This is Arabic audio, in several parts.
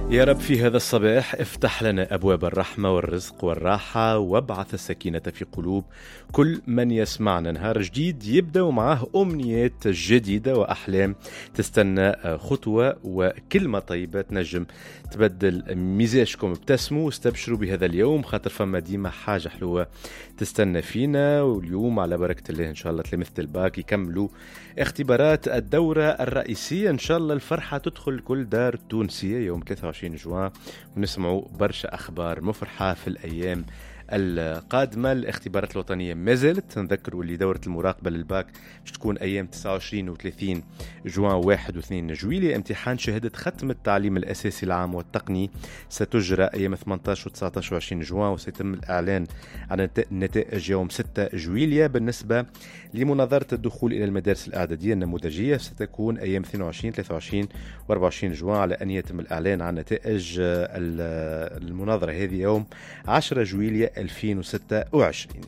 يا رب في هذا الصباح افتح لنا أبواب الرحمة والرزق والراحة وابعث السكينة في قلوب كل من يسمعنا. نهار جديد يبدأ ومعه أمنيات جديدة وأحلام تستنى خطوة وكلمة طيبة تنجم تبدل مزاجكم. ابتسموا واستبشروا بهذا اليوم، خاطر فما ديما حاجة حلوة تستنى فينا. واليوم على بركة الله إن شاء الله تلامذة الباك يكملوا اختبارات الدورة الرئيسية. إن شاء الله الفرحة تدخل كل دار تونسية يوم 23 جوان، ونسمعوا برشا أخبار مفرحة في الأيام القادمة. الاختبارات الوطنية ما زالت، نذكروا اللي دورة المراقبة للباك مش تكون أيام 29 و 30 جوان 1 و 2 جويلية. امتحان شهادة ختم التعليم الأساسي العام والتقني ستجرى أيام 18 و 19 و 20 جوان، وسيتم الإعلان عن النتائج يوم 6 جويلية. بالنسبة لمناظرة الدخول إلى المدارس الإعدادية النموذجية ستكون أيام 22 23 و 24 جوان، على أن يتم الإعلان عن نتائج المناظرة هذه يوم 10 جويلية 2026.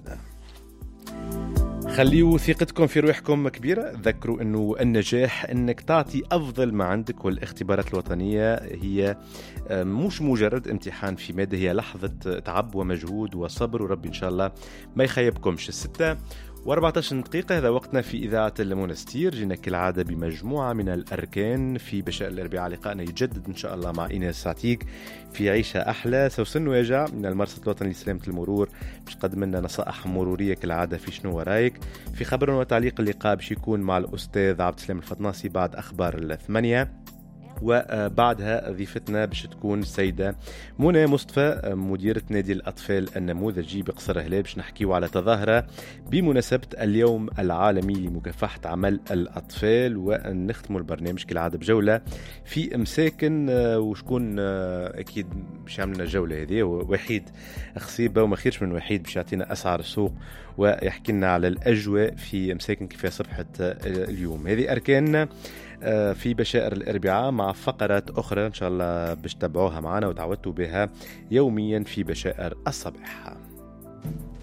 خليوا ثقتكم في روحكم كبيرة. ذكروا أنه النجاح أنك تعطي أفضل ما عندك، والاختبارات الوطنية هي مش مجرد امتحان في مادة، هي لحظة تعب ومجهود وصبر، وربي إن شاء الله ما يخيبكمش. 6 و14 دقيقة هذا وقتنا في إذاعة المونستير. جينا كالعادة بمجموعة من الأركان في بشأن الأربعاء. لقاءنا يجدد إن شاء الله مع إيناس سعتيك في عيشة أحلى. سوسن واجع من المرصد الوطني لسلامة المرور باش قدم لنا نصائح مرورية كالعادة في شنو رايك. في خبر وتعليق اللقاء باش يكون مع الأستاذ عبد السلام الفطناسي بعد أخبار 8، وبعدها ضيفتنا باش تكون السيدة منى مصطفى مديرة نادي الأطفال النموذجي بقصر هلال، باش نحكيو على تظاهرة بمناسبة اليوم العالمي لمكافحة عمل الأطفال. ونختم البرنامج كالعادة بجولة في مساكن، وشكون أكيد باش يعملنا الجولة هذه وحيد خصيبة، وما خيرش من وحيد باش يعطينا أسعار السوق ويحكي لنا على الأجواء في مساكن كيف صبحت اليوم. هذه أركان في بشائر الأربعاء مع فقرات أخرى إن شاء الله باش تتابعوها معنا وتعودتوا بها يوميا في بشائر الصباح.